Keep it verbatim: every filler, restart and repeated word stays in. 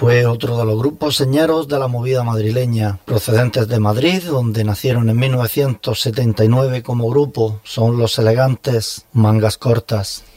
Fue otro de los grupos señeros de la movida madrileña, procedentes de Madrid, donde nacieron en mil novecientos setenta y nueve como grupo. Son los elegantes Mangas Cortas.